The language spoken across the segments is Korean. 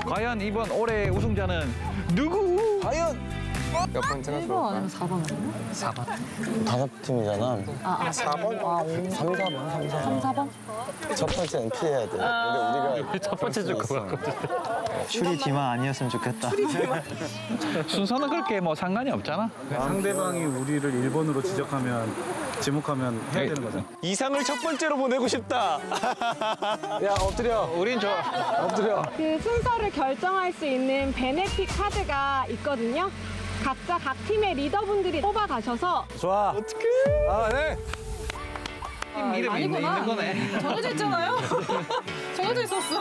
과연 이번 올해 우승자는 누구? 과연 몇 번째나 1번 좋을까? 아니면 4번? 4번. 다섯 팀이잖아. 4번? 3, 4번, 3, 4번. 4번? 첫 번째는 피해야 돼. 근데 우리가 첫 번째 줄 거야. 추리 디마 아니었으면 좋겠다. 순서는 그렇게 뭐 상관이 없잖아. 상대방이 우리를 1번으로 지목하면 해야 되는 거죠. 이상을 첫 번째로 보내고 싶다. 야, 엎드려. 우린 저 엎드려. 그 순서를 결정할 수 있는 베네핏 카드가 있거든요. 각자 각 팀의 리더분들이 뽑아가셔서 좋아. 어떡해. 아, 네. 팀 이름이 있는 거네. 정해져 있잖아요? 정해져 있었어.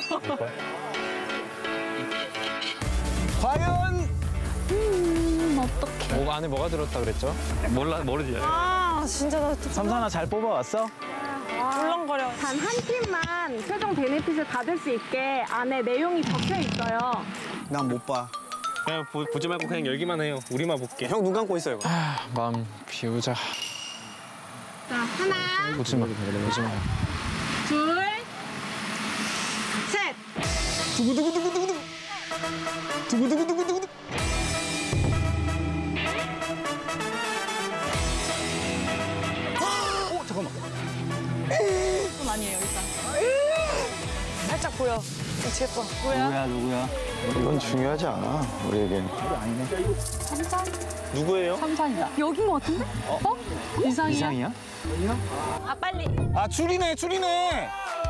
과연 어떡해. 뭐 안에 뭐가 들었다 그랬죠? 모르지. 아, 진짜 나 삼산아 잘 뽑아왔어? 울렁거려. 단 한 팀만 최종 베네핏을 받을 수 있게 안에 내용이 적혀 있어요. 난 못 봐. 그냥 보지 말고 그냥 열기만 해요. 우리만 볼게. 형 눈 감고 있어요. 마음 비우자. 자, 하나, 보지 마. 보지 마. 둘, 셋. 그건 아니에요, 일단. 살짝 보여. 미치겠다. 뭐야? 누구야? 이건 중요하지 않아, 우리에겐. 누구예요? 3산이다. 여긴 것 같은데? 어? 이상이야? 이상이야? 아, 빨리. 아, 추리네.